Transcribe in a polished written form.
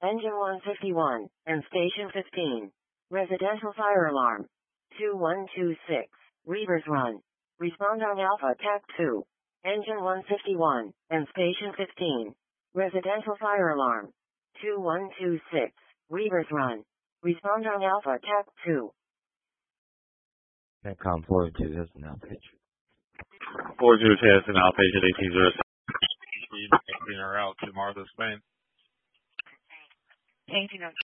Engine 151, and Station 15. Residential fire alarm. 2126. Reavers Run. Respond on Alpha TAC 2. Engine 151, and Station 15. Residential fire alarm. 2126. Reavers Run. Respond on Alpha TAC 2. Netcom 402 has an outpage. 402 has an outpage at 1807. Making our route to Martha, Spain. 1807.